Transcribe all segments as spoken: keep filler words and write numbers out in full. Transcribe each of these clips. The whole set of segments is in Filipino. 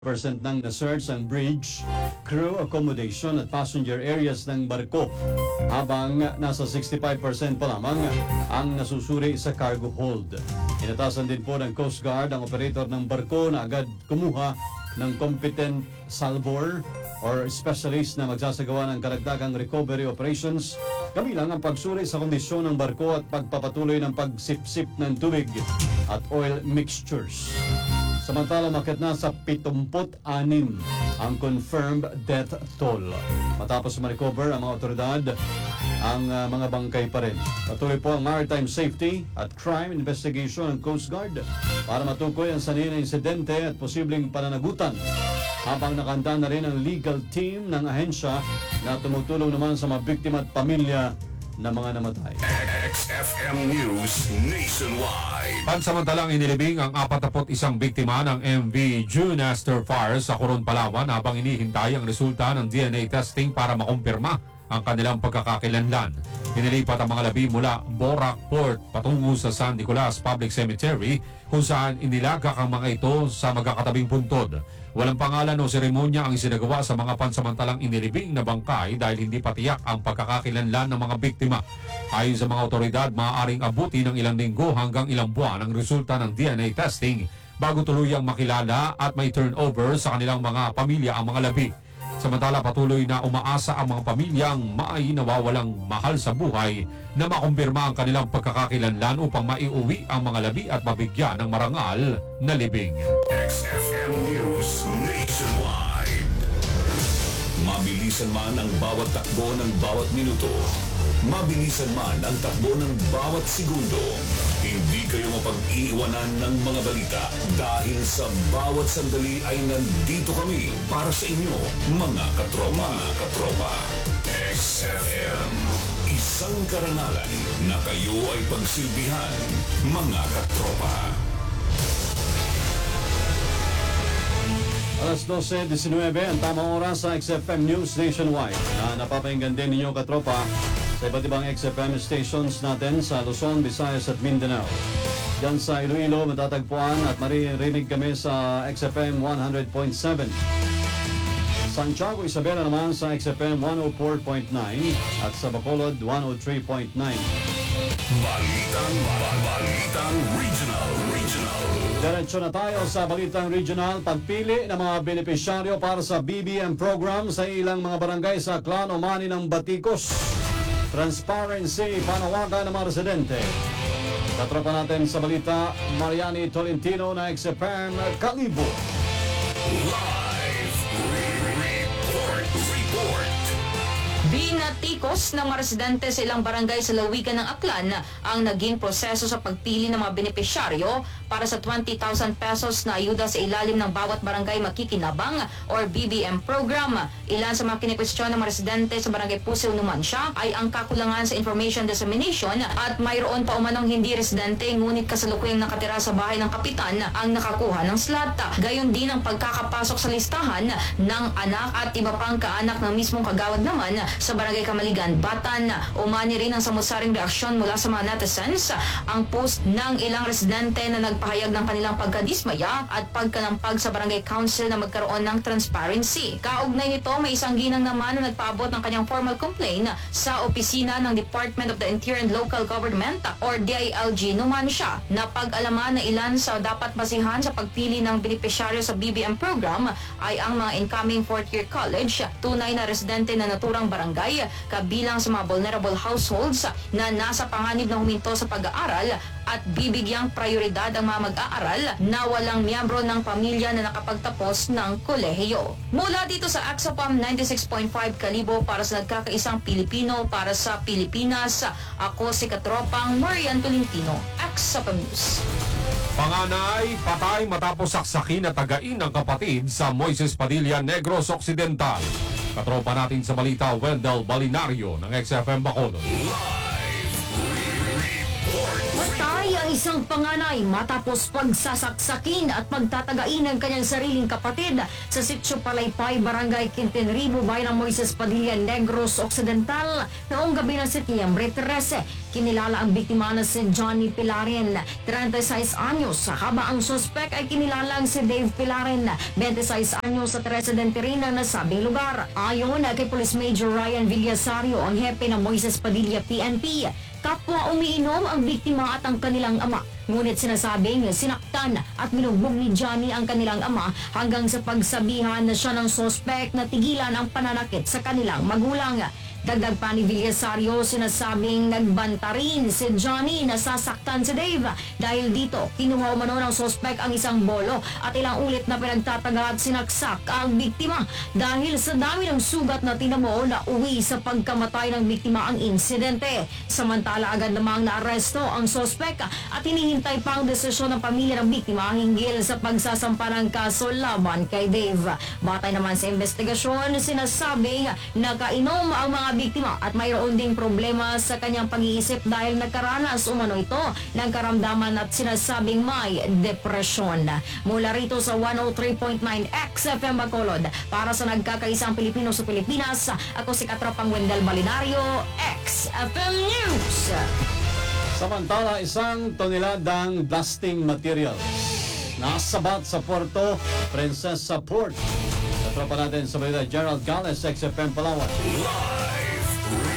percent ng na-search ang bridge, crew accommodation at passenger areas ng barko, habang nasa sixty-five percent pa lamang ang nasusuri sa cargo hold. Inatasan din po ng Coast Guard ang operator ng barko na agad kumuha ng competent salvor or specialist na magsasagawa ng karagdagang recovery operations, kabilang ang pagsuri sa kondisyon ng barko at pagpapatuloy ng pagsipsip ng tubig at oil mixtures. Samantala, makit na sa pitong-anim ang confirmed death toll. Matapos ma-recover ang mga otoridad, ang uh, mga bangkay pa rin. Patuloy po ang maritime safety at crime investigation ng Coast Guard para matukoy ang sanhi na insidente at posibleng pananagutan. Habang nakahanda na rin ang legal team ng ahensya na tumutulong naman sa mga biktima at pamilya na mga namatay. X F M News Nationwide. Pansamantalang inilibing ang apatapot isang biktima ng M V June Astor Fire sa Coron, Palawan habang inihintay ang resulta ng D N A testing para makumpirma ang kanilang pagkakakilanlan. Inilipat ang mga labi mula Borac Port patungo sa San Nicolas Public Cemetery kung saan inilagak ang mga ito sa magkakatabing puntod. Walang pangalan o seremonya ang isinagawa sa mga pansamantalang inilibing na bangkay dahil hindi patiyak ang pagkakakilanlan ng mga biktima. Ayon sa mga otoridad, maaaring abuti ng ilang linggo hanggang ilang buwan ang resulta ng D N A testing bago tuluyang makilala at may turnover sa kanilang mga pamilya ang mga labi. Samantala, patuloy na umaasa ang mga pamilyang may nawawalang mahal sa buhay na makumpirma ang kanilang pagkakakilanlan upang maiuwi ang mga labi at mabigyan ng marangal na libing. X F M News Nationwide. Mabilisan man ang bawat takbo ng bawat minuto, mabilisan man ang takbo ng bawat segundo, hindi kayo mapag-iiwanan ng mga balita dahil sa bawat sandali ay nandito kami para sa inyo, mga katropa. Mga katropa. X F M. Isang karangalan na kayo ay pagsilbihan, mga katropa. Alas twelve nineteen ang tamang oras sa X F M News Nationwide na napapahinggan din ninyo katropa sa iba't ibang X F M stations natin sa Luzon, Visayas at Mindanao. Diyan sa Iloilo matatagpuan at maririnig kami sa X F M one hundred point seven. Santiago, Isabela naman sa X F M one oh four point nine at sa Bacolod one oh three point nine. Balitang, Balitang Regional, Regional. Diretso na tayo sa Balitang Regional. Pagpili ng mga benepisyaryo para sa B B M program sa ilang mga barangay sa Clan Omani ng Baticos. Transparency, panawagan ng mga residente. Katropa natin sa balita, Mariani Tolentino na X F M Kalibo. Live report, report. Binatikos ng mga residente sa ilang barangay sa lawigan ng Aklan ang naging proseso sa pagpili ng mga benepisyaryo para sa twenty thousand pesos na ayuda sa ilalim ng bawat barangay makikinabang or B B M program. Ilan sa mga kinikwestiyon ng mga residente sa barangay Pusiw, Numancia ay ang kakulangan sa information dissemination at mayroon pa umanong hindi residente ngunit kasalukuyang nakatira sa bahay ng kapitan ang nakakuha ng slot. Gayon din ang pagkakapasok sa listahan ng anak at iba pang kaanak ng mismong kagawad naman sa barangay Kamaligan, Batan. Umani rin ang samusaring reaksyon mula sa mga netizens ang post ng ilang residente na nagpahayag ng kanilang pagkadismaya at pagkalampag sa barangay council na magkaroon ng transparency. Kaugnay nito, may isang ginang naman na nagpaabot ng kanyang formal complaint sa opisina ng Department of the Interior and Local Government or D I L G Numancia na pag-alaman na ilan sa dapat basihan sa pagpili ng benepisyaryo sa B B M program ay ang mga incoming fourth year college, tunay na residente na naturang barangay, kabilang sa mga vulnerable households na nasa panganib na huminto sa pag-aaral at bibigyang prioridad ang mga mag-aaral na walang miyembro ng pamilya na nakapagtapos ng kolehiyo. Mula dito sa Axopam ninety-six point five Kalibo para sa nagkakaisang Pilipino para sa Pilipinas, ako si Katropang Marian Tolentino, Axopam News. Panganay, patay matapos saksakin at tagain ng kapatid sa Moises Padilla, Negros Occidental. Katropa natin sa balita, Wendell Balinario ng X F M Bacolod. Patay ang isang panganay matapos pagsasaksakin at pagtatagain ng kanyang sariling kapatid sa Sitio Palaypay, Barangay Quintenribo, bayan ng Moises Padilla, Negros Occidental noong gabi ng Setyembre trese. Kinilala ang biktima na si Johnny Pilarin, thirty-six anyos, habang ang suspect ay kinilalang si Dave Pilarin, twenty-six anyos at residente rin ng nasabing lugar. Ayon kay Police Major Ryan Villasario, ang hepe ng Moises Padilla P N P, kapwa umiinom ang biktima at ang kanilang ama. Ngunit sinasabing sinaktan at minugbog ni Johnny ang kanilang ama hanggang sa pagsabihan na siya ng suspect na tigilan ang pananakit sa kanilang magulang. Dagdag pa ni Villasario, sinasabing nagbanta rin si Johnny na sasaktan si Dave. Dahil dito, kinuha umano ng suspect ang isang bolo at ilang ulit na pinagtataga at sinaksak ang biktima. Dahil sa dami ng sugat na tinamo na uwi sa pagkamatay ng biktima ang insidente. Samantala agad namang naaresto ang suspect at hinihintay pa ang desisyon ng pamilya ng biktima hinggil sa pagsasampa ng kaso laban kay Dave. Batay naman sa investigasyon, sinasabing nakainom ang mga biktima at mayroon ding problema sa kanyang pag-iisip dahil nagkaranas umano ito ng karamdaman at sinasabing may depresyon. Mula rito sa one oh three point nine X F M Bacolod, para sa nagkakaisang Pilipino sa Pilipinas, ako si Katropang Wendell Balinario, X F M News. Samantala, isang toneladang blasting materials nasabat sa Puerto Princesa Port. Katropa natin sa balita, Gerald Gales, X F M Palawan. Live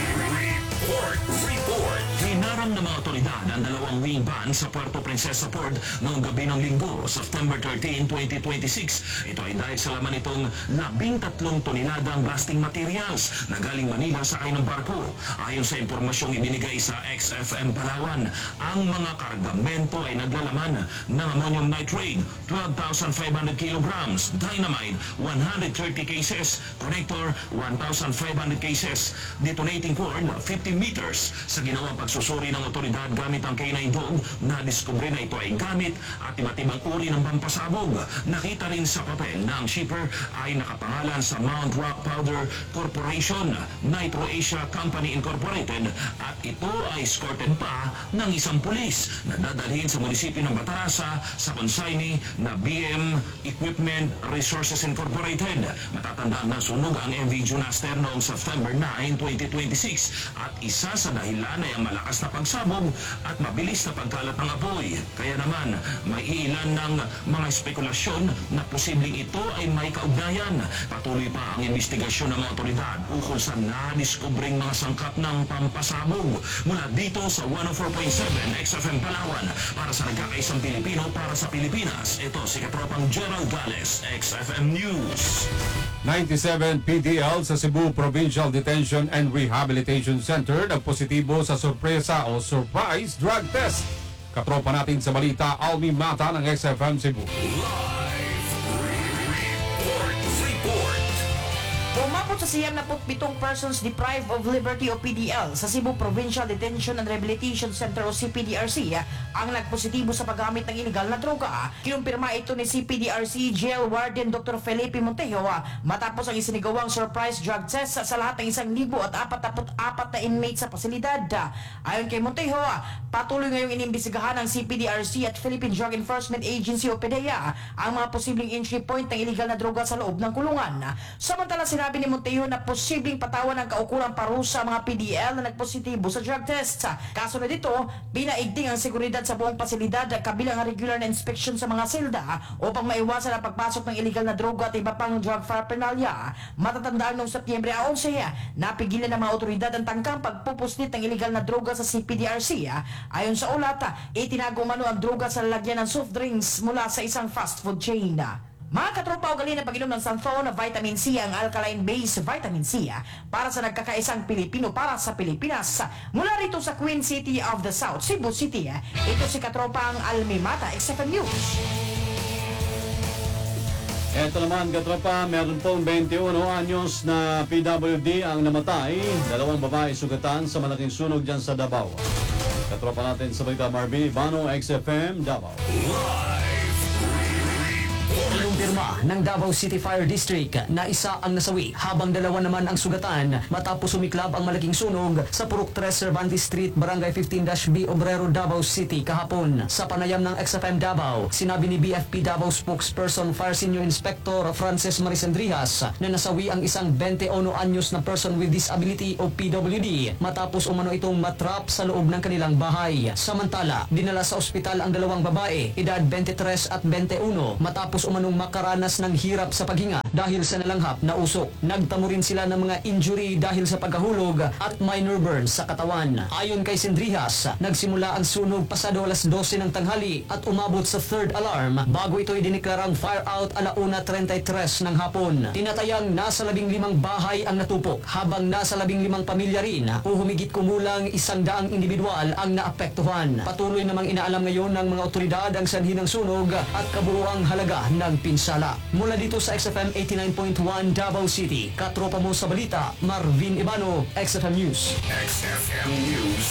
report, report. Hinarang ng mga otoridad ang dalawang wing ban sa Puerto Princesa Port noong gabi ng linggo, September thirteenth, twenty twenty-six. Ito ay dahil sa laman itong labing tatlong toneladang blasting materials na galing Manila sa ng barko. Ayon sa impormasyong ibinigay sa X F M Palawan, ang mga kargamento ay naglalaman ng ammonium nitrate, twelve thousand five hundred kilograms, dynamite, one hundred thirty cases, connector, one thousand five hundred cases, detonating cord, fifty meters. Sa ginawang pagsusuri ng otoridad gamit ang K nine dog, na-discover na ito ay gamit at iba't ibang uri ng pampasabog. Nakita rin sa papel na ang shipper ay nakapangalan sa Mount Rock Powder Corporation, Nitro Asia Company Incorporated, at ito ay escorted pa ng isang pulis na dadalhin sa munisipyo ng Batarasa sa consignee na B M Equipment Resources Incorporated. Matatandaan na sunog ang M V Junaster noong September ninth, twenty twenty-six at isa sa dahilan ay ang malakas na pagsabog at mabilis na pagkalat ng apoy. Kaya naman, may ilan ng mga spekulasyon na posibleng ito ay may kaugnayan. Patuloy pa ang investigasyon ng mga otoridad ukol sa nadiskubring mga sangkap ng pampasabog. Mula dito sa one oh four point seven X F M Palawan, para sa nagkakaisang Pilipino para sa Pilipinas, ito si Katropang Gerald Gales, X F M News. ninety-seven P D L sa Cebu Provincial Detention and Rehabilitation Center nagpositibo sa sorpresa o surprise drug test. Katropa natin sa balita, Almi Mata ng X F M Cebu. Live report, report. Umabot sa siyam na pitong persons deprived of liberty o P D L sa Cebu Provincial Detention and Rehabilitation Center o C P D R C ang nagpositibo sa paggamit ng iligal na droga. Kinumpirma ito ni C P D R C Jail Warden Doctor Felipe Montejo matapos ang isinigawang surprise drug test sa lahat ng isang libo at apat na apat na inmates sa pasilidad. Ayon kay Montejo, patuloy ngayong inimbestigahan ng C P D R C at Philippine Drug Enforcement Agency o PDEA ang mga posibleng entry point ng iligal na droga sa loob ng kulungan. Samantala, sinabi ni Montejo na posibleng patawan ng kaukulang parusa ang mga P D L na nagpositibo sa drug test. Kasunod dito, binaigting ang seguridad sa buong pasilidad kabilang ang regular na inspection sa mga selda upang maiwasan ang pagpasok ng iligal na droga at iba pang drug paraphernalia. Matatandaan noong Setyembre eleven, napigilan ng mga otoridad ang tangkang pagpupuslit ng iligal na droga sa C P D R C. Ayon sa ulat, itinago umano ang droga sa lalagyan ng soft drinks mula sa isang fast food chain. Mga katropa, ugali na pag-inom ng Santhone na vitamin C ang alkaline-based vitamin C para sa nagkakaisang Pilipino para sa Pilipinas. Mula rito sa Queen City of the South, Cebu City, ito si katropang Almi Mata, X F M News. Ito naman, katropa, meron pong twenty-one anyos na P W D ang namatay. Dalawang babae sugatan sa malaking sunog dyan sa Davao. Katropa natin sa balita, Marvin Ibano, X F M, Davao. Live report. Kinumpirma tropa ng Davao City Fire District na isa ang nasawi habang dalawa naman ang sugatan matapos sumiklab ang malaking sunog sa Purok tres Cervantes Street, Barangay fifteen B, Obrero, Davao City kahapon. Sa panayam ng X F M Davao, sinabi ni B F P Davao spokesperson Fire Senior Inspector Frances Marisendrijas na nasawi ang isang twenty-one anyos na person with disability o P W D matapos umano itong matrap sa loob ng kanilang bahay. Samantala, dinala sa ospital ang dalawang babae, edad twenty-three at twenty-one, matapos umanong makaranas ng hirap sa paghinga dahil sa nalanghap na usok. Nagtamo rin sila ng mga injury dahil sa pagkahulog at minor burns sa katawan. Ayon kay Sendrijas, nagsimula ang sunog pasado alas dose ng tanghali at umabot sa third alarm bago ito idineklarang fire out alauna thirty-three ng hapon. Tinatayang nasa labing limang bahay ang natupok habang nasa labing limang pamilya rin o humigit kumulang isang daang individual ang naapektuhan. Patuloy namang inaalam ngayon ng mga otoridad ang sanhi ng sunog at kabuuang halaga ng pinsala. Mula dito sa X F M eighty-nine point one Davao City, katropa mo sa balita, Marvin Ibano, X F M News. X F M News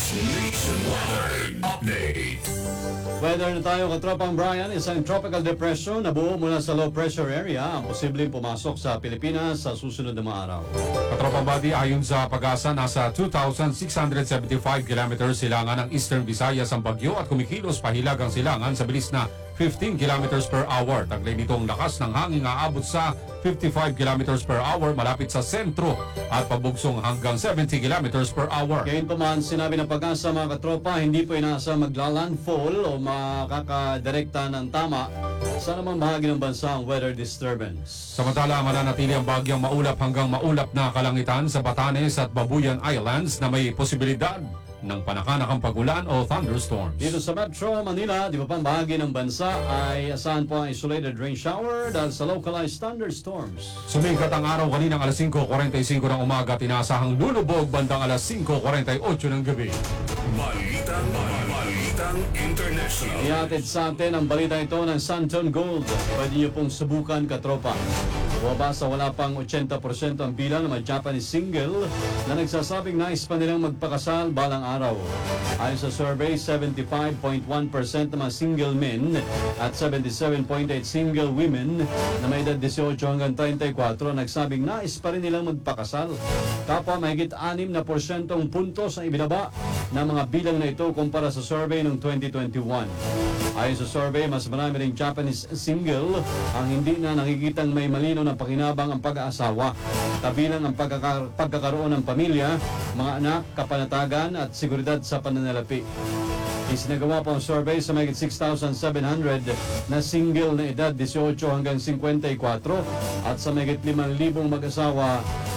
Nationwide Update. Weather na tayo, katropang Brian. Isang tropical depression na buo mula sa low pressure area ang posibleng pumasok sa Pilipinas sa susunod na mga araw. Katropang Buddy, ayon sa pag-asa, nasa two thousand six hundred seventy-five kilometers silangan ng Eastern Visayas ang bagyo at kumikilos pahilag ang silangan sa bilis na fifteen kilometers per hour. Taglay nitong lakas ng hangin aabot sa fifty-five kilometers per hour malapit sa sentro at pabugsong hanggang seventy kilometers per hour. Gayunpaman, sinabi ng pag-asa mga katropa, hindi po inaasa maglalandfall o makakadirekta ng tama sa namang bahagi ng bansa ang weather disturbance. Samantala, mananatili ang bagyang maulap hanggang maulap na kalangitan sa Batanes at Babuyan Islands na may posibilidad ng panakanakang pagulan o thunderstorms. Dito sa Metro Manila, di ba pang bahagi ng bansa ay asahan po ang isolated rain shower dahil sa localized thunderstorms. Sumikat ang araw kaninang alas five forty-five ng umaga at inaasahang lulubog bandang alas five forty-eight ng gabi. Balitang, Balitang International. Ihatid sa atin ang balita ito ng Santon Gold. Pwede niyo pong subukan, katropa. Bumaba sa wala pang eighty percent ang bilang ng mga Japanese single na nagsasabing nais pa nilang magpakasal balang araw. Ayon sa survey, seventy-five point one percent ng mga single men at seventy-seven point eight single women na may edad eighteen hanggang thirty-four nagsabing nais pa rin nilang magpakasal. Kapwa mahigit six na porsyentong puntos ang ibinaba ng mga bilang na ito kumpara sa survey noong twenty twenty-one. Ayon sa survey, mas marami ring Japanese single ang hindi na nakikitang may malinaw na pakinabang ang pag-aasawa. Kabilang ang pagkaka- pagkakaroon ng pamilya, mga anak, kapanatagan at seguridad sa pananalapi. Isinagawa po ang survey sa mahigit six thousand seven hundred na single na edad eighteen hanggang fifty-four at sa mahigit five thousand mag-asawa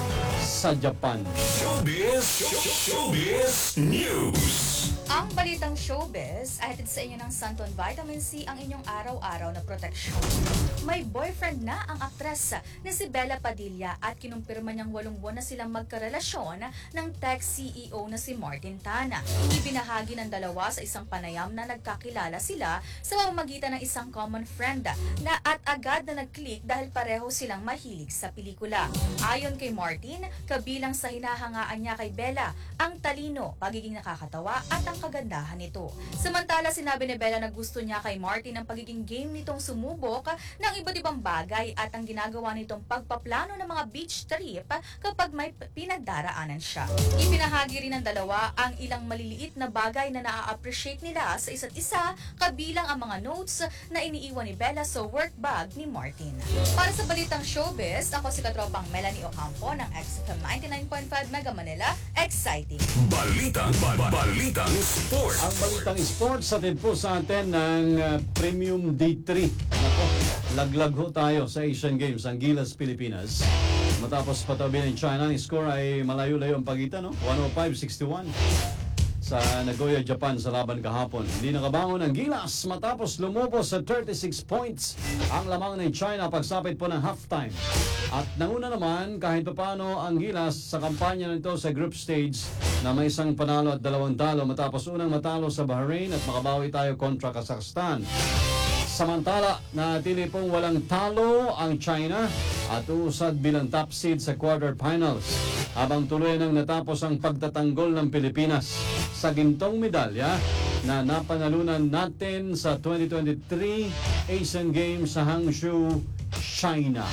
sa Japan. Showbiz, Showbiz News. Ang balitang showbiz ay hatid sa inyo ng Santon Vitamin C, ang inyong araw-araw na proteksyon. May boyfriend na ang aktres na si Bella Padilla at kinumpirma niyang walong buwan na silang magkarelasyon ng tech C E O na si Martin Tana. Ibinahagi ng dalawa sa isang panayam na nagkakilala sila sa pamamagitan ng isang common friend na at agad na nag-click dahil pareho silang mahilig sa pelikula. Ayon kay Martin, kabilang sa hinahangaan niya kay Bella ang talino, pagiging nakakatawa at ang kagandahan nito. Samantala, sinabi ni Bella na gusto niya kay Martin ang pagiging game nitong sumubok ng iba't ibang bagay at ang ginagawa nitong pagpaplano ng mga beach trip kapag may pinagdaraanan siya. Ipinahagi rin ng dalawa ang ilang maliliit na bagay na naa-appreciate nila sa isa't isa, kabilang ang mga notes na iniiwan ni Bella sa work bag ni Martin. Para sa balitang showbiz, ako si katropang Melanie Ocampo ng X F M ninety-nine point five Mega Manila. Exciting! Balitang, ba- Balitang Sports. Ang balitang sports atin po sa atin ng uh, Premium D three. Nako, laglag ho tayo sa Asian Games, ang Gilas, Pilipinas. Matapos patabi ng China, ang score ay malayo-layo ang pagitan, no? one oh five sixty-one sa Nagoya, Japan sa laban kahapon. Hindi nakabangon ang Gilas matapos lumubos sa thirty-six points ang lamang ng China pagsapit po ng halftime. At nanguna naman kahit paano ang Gilas sa kampanya nito sa group stage na may isang panalo at dalawang talo matapos unang matalo sa Bahrain at makabawi tayo kontra Kazakhstan. Samantala, natili pong walang talo ang China at uusad bilang top seed sa quarterfinals habang tuloy nang natapos ang pagtatanggol ng Pilipinas sa gintong medalya na napanalunan natin sa twenty twenty-three Asian Games sa Hangzhou, China.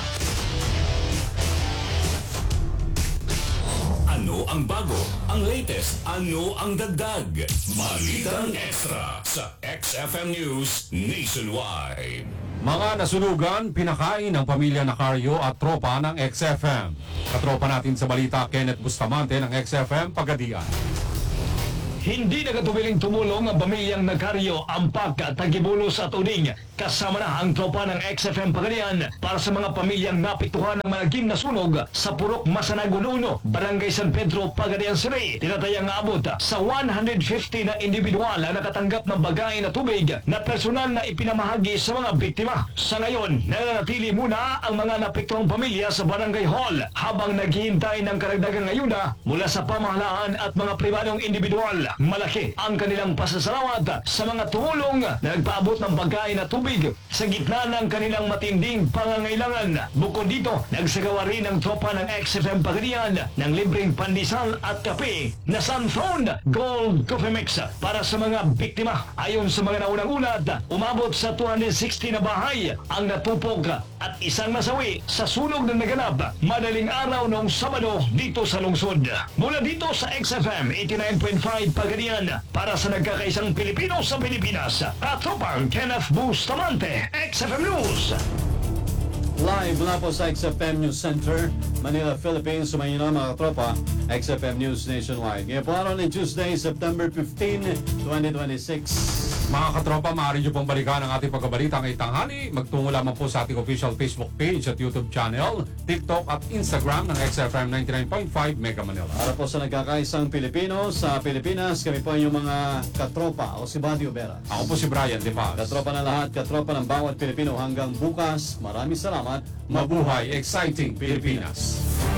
Ano ang bago? Ang latest? Ano ang dagdag? Balitang Extra sa X F M News Nationwide. Mga nasunugan, pinakain ng pamilya Nacario at tropa ng X F M. Katropa natin sa balita, Kenneth Bustamante ng X F M Pagadian. Hindi nagatubiling tumulong ang pamilyang Nacario, Ampak, Tagibulos at Uding. Kasama na ang tropa ng X F M Pagadian para sa mga pamilyang napituhan ng malagim na sunog sa Purok Masanagun uno, Barangay San Pedro, Pagadian City. Tinatayang abot sa one hundred fifty na individual na nakatanggap ng bagay na tubig na personal na ipinamahagi sa mga biktima. Sa ngayon, nananatili muna ang mga napituang pamilya sa Barangay Hall habang naghihintay ng karagdagang ayuda mula sa pamahalaan at mga pribadong individual. Malaki ang kanilang pasasalamat sa mga tumulong na nagpaabot ng bagay na tubig sa gitna ng kanilang matinding pangangailangan. Bukod dito, nagsagawa rin ang tropa ng X F M Pagadian ng libreng pandesal at kape na Sunphone Gold Coffee Mix para sa mga biktima. Ayon sa mga naunang ulat, umabot sa two hundred sixty na bahay ang natupok at isang nasawi sa sunog na naganap madaling araw noong Sabado dito sa lungsod. Mula dito sa X F M eighty-nine point five Pagadian para sa nagkakaisang Pilipino sa Pilipinas, Katropang Kenneth Bustamante, X F M News. Live mula po sa X F M News Center, Manila, Philippines. Sumayin na mga katropa, X F M News Nationwide. Ngayon po araw ng Tuesday, September fifteenth, twenty twenty-six. Mga katropa, maaari nyo pong balikan ang ating pagkabalita ngayong tanghali. Magtungo lamang po sa ating official Facebook page at YouTube channel, TikTok at Instagram ng X F M ninety-nine point five Mega Manila. Para po sa nagkakaisang Pilipino sa Pilipinas, kami po yung mga katropa o si Badio Veras. Ako po si Brian De Paz. Katropa na lahat, katropa ng bawat Pilipino hanggang bukas. Maraming salamat. Mabuhay, exciting Pilipinas.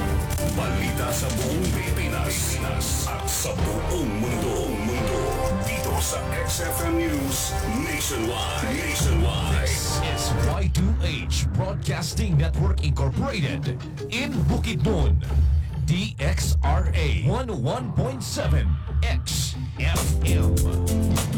Balita sa buong Pilipinas at sa buong mundo. Mundo. Dito sa X F M News Nationwide. Nationwide. Is Y two H Broadcasting Network Incorporated in Bukidnon. D X R A one oh one point seven X F M.